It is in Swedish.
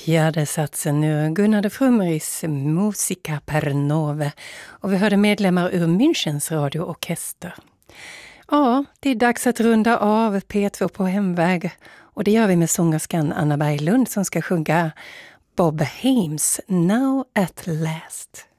Fjärde satsen ur Gunnar de Frummeris Musica per Nove och vi hörde medlemmar ur Münchens radioorkester. Ja, det är dags att runda av P2 på hemväg och det gör vi med sångerskan Anna Berglund som ska sjunga Bob Hames Now at Last.